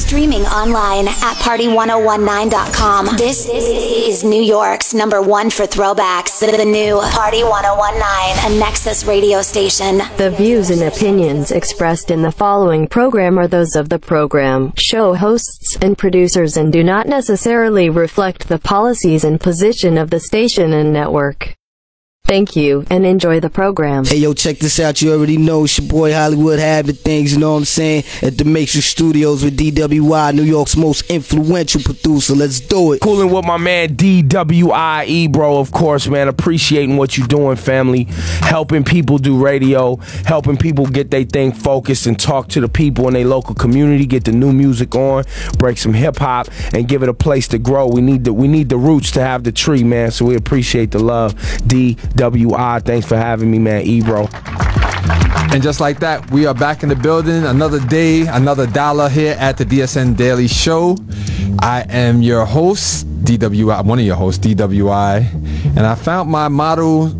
Streaming online at party1019.com. This is New York's #1 for throwbacks. The new Party 1019, a Nexus radio station. The views and opinions expressed in the following program are those of the program, show hosts, and producers and do not necessarily reflect the policies and position of the station and network. Thank you, and enjoy the program. Hey, yo, check this out. You already know it's your boy Hollywood having things, you know what I'm saying? At the Matrix Studios with DWI, New York's most influential producer. Let's do it. Cooling with my man DWI, bro, of course, man. Appreciating what you're doing, family. Helping people do radio, helping people get their thing focused and talk to the people in their local community, get the new music on, break some hip-hop, and give it a place to grow. We need the roots to have the tree, man, so we appreciate the love. DWI, thanks for having me, man. Bro. And just like that, we are back in the building. Another day, another dollar here at the DSN Daily Show. I am your host, DWI, one of your hosts, DWI. And I found my model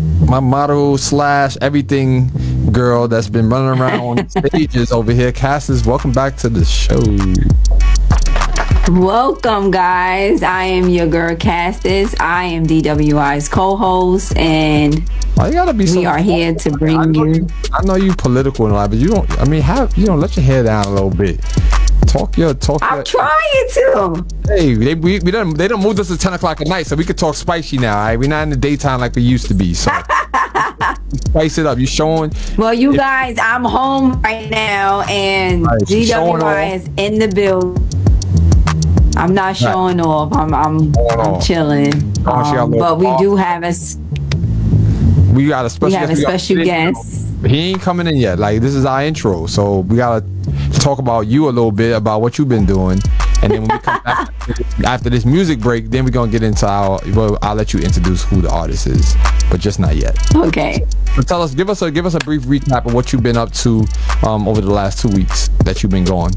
/ everything girl that's been running around on stages over here. Cassis, welcome back to the show. Welcome, guys. I am your girl Castis. I am DWI's co-host, and you gotta be we are here to bring you. I know you political and all, but you don't. I mean, let your hair down a little bit. Talk. I'm trying to. Hey, they don't move us to 10 o'clock at night, so we could talk spicy now. All right, we're not in the daytime like we used to be. So spice it up. You showing? Well, you guys, I'm home right now, and right, DWI is in the building. I'm not showing off. I'm chilling. But we do have a special guest. He ain't coming in yet. Like, this is our intro, so we gotta talk about you a little bit, about what you've been doing, and then when we come back after this music break, then we're gonna get into I'll let you introduce who the artist is, but just not yet. Okay. But tell us, give us a brief recap of what you've been up to over the last 2 weeks that you've been gone.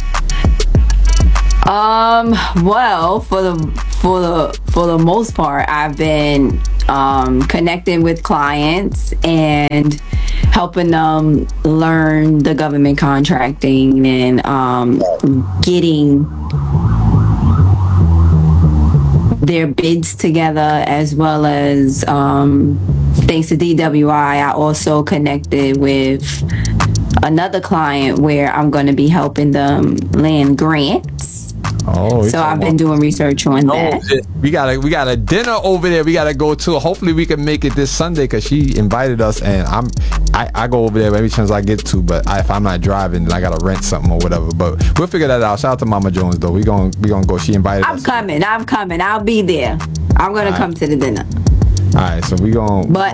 Well, for the most part, I've been connecting with clients and helping them learn the government contracting and getting their bids together, as well as thanks to DWI, I also connected with another client where I'm going to be helping them land grants. So I've been doing research on that. We got a dinner over there we got to go to. Hopefully we can make it this Sunday, because she invited us, and I go over there every chance I get to, but if I'm not driving, then I got to rent something or whatever. But we'll figure that out. Shout out to Mama Jones, though. We gonna go. She invited us. I'm coming. I'll be there. I'm going to come to the dinner. All right, so we going. But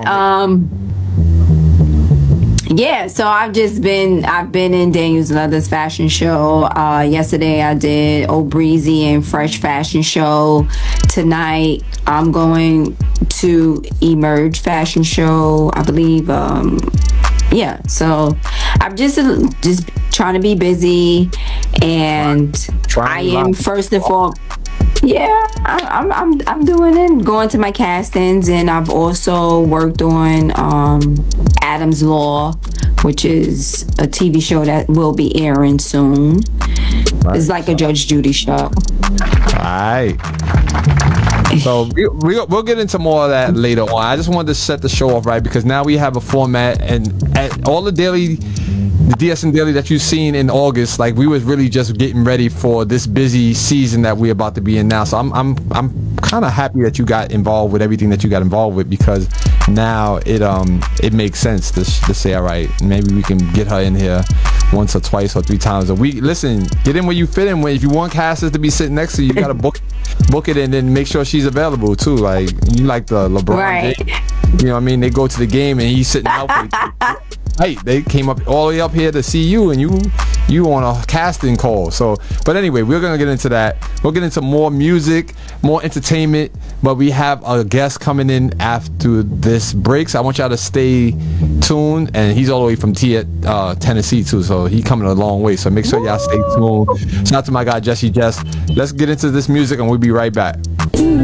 yeah, so I've been in Daniel's Leathers fashion show. Yesterday I did Old Breezy and Fresh fashion show. Tonight I'm going to Emerge fashion show, I believe. Yeah, so I'm just trying to be busy, and I am first and foremost. Yeah, I'm doing it, going to my castings, and I've also worked on Adam's Law, which is a TV show that will be airing soon. It's like a Judge Judy show. All right. So we'll get into more of that later on. I just wanted to set the show off right, because now we have a format, and at all the DSN Daily that you've seen in August, like, we was really just getting ready for this busy season that we're about to be in now. So I'm kind of happy that you got involved with everything that you got involved with, because now it makes sense to say, all right, maybe we can get her in here once or twice or 3 times a week. Listen, get in where you fit in. If you want Cassis to be sitting next to you, you gotta book it, and then make sure she's available too. Like, you like the LeBron, right? James, you know what I mean? They go to the game and he's sitting out for you. Hey, they came up all the way up here to see you, and you on a casting call. So, but anyway, we're gonna get into that. We'll get into more music, more entertainment, but we have a guest coming in after this break. So I want y'all to stay tuned, and he's all the way from Tennessee too, so he coming a long way. So make sure y'all stay tuned. Shout out to my guy Jesse Jess. Let's get into this music, and we'll be right back.